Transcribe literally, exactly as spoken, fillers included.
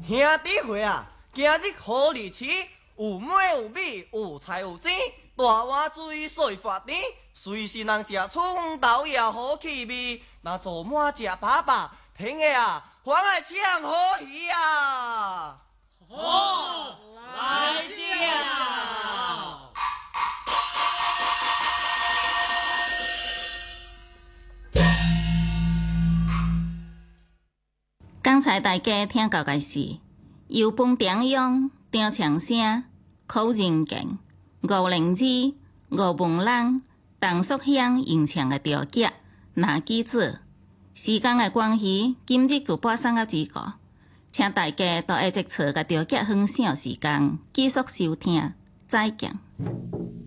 兄弟伙啊，今日好日子，有美有美，有财有钱，大碗水水发甜，随时人食葱豆也好气味，若做满食饱饱，听个啊，还爱唱好戏啊！ 好，来唱。 刚才大家听到的是油饭中央、张长声、口人健、吴灵芝、吴文朗、董淑香演唱的调剧《拿记子》。时间的关系，今日就播送到这个，请大家到下一次嘅调剧分享时间继续收听，再见。